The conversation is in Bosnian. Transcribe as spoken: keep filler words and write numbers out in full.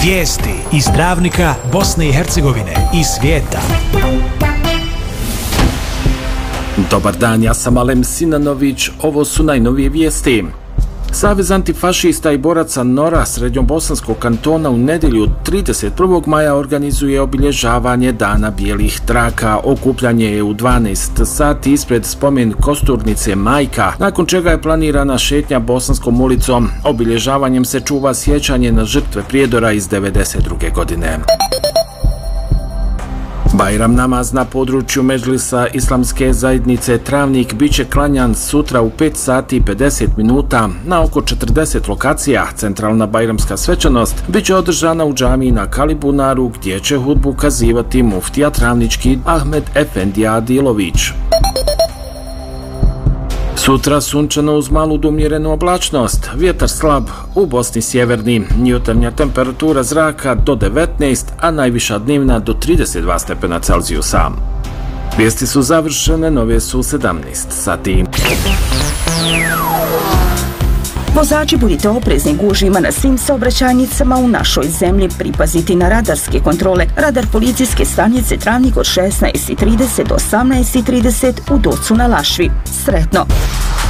Vijesti iz Dravnika, Bosne i Hercegovine i svijeta. Dobar dan, ja sam Alem Sinanović, ovo su najnovije vijesti. Savez antifašista i boraca Nora Srednjobosanskog kantona u nedjelju trideset prvog maja organizuje obilježavanje Dana bijelih traka. Okupljanje je u dvanaest sati ispred spomen kosturnice Majka, nakon čega je planirana šetnja Bosanskom ulicom. Obilježavanjem se čuva sjećanje na žrtve prijedora iz devedeset druge godine. Bajram namaz na području Medžlisa Islamske zajednice Travnik biće klanjan sutra u pet sati i pedeset minuta na oko četrdeset lokacija. Centralna bajramska svečanost biće održana u džamiji na Kalibunaru, gdje će hudbu kazivati muftija travnički Ahmed Efendija Adilović. Sutra sunčano uz malu do umjerenu oblačnost, vjetar slab, u Bosni sjeverni, jutarnja temperatura zraka do devetnaest, a najviša dnevna do trideset dva stepena Celzijusa. Vijesti su završene, nove su u sedamnaest sati. Vozači, budite oprezni gužvima na svim saobraćajnicama u našoj zemlji, pripaziti na radarske kontrole. Radar policijske stanice Travnik od šesnaest i trideset do osamnaest i trideset u Docu na Lašvi. Sretno!